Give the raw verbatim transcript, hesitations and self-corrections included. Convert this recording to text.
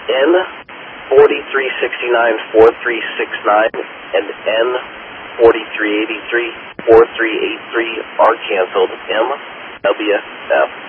N forty-three sixty-nine, forty-three sixty-nine, and N forty-three eighty-three, forty-three eighty-three are canceled. M W F